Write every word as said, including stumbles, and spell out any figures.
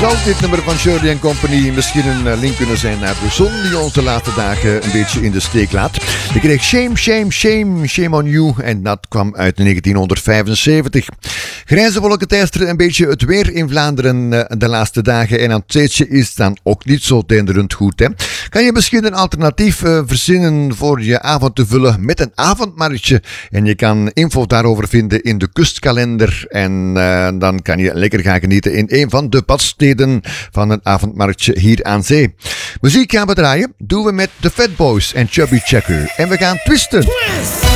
Zou dit nummer van Shirley and Company misschien een link kunnen zijn naar de zon die ons de laatste dagen een beetje in de steek laat? Ik kreeg Shame, Shame, Shame, Shame on You en dat kwam uit negentienhonderdvijfenzeventig. Grijze wolken teisteren een beetje het weer in Vlaanderen de laatste dagen en aan het zeetje is dan ook niet zo denderend goed. Hè? Kan je misschien een alternatief uh, verzinnen voor je avond te vullen met een avondmarktje? En je kan info daarover vinden in de kustkalender en uh, dan kan je lekker gaan genieten in een van de badsteden van een avondmarktje hier aan zee. Muziek gaan we draaien, doen we met The Fat Boys en Chubby Checker. En we gaan twisten. Twist!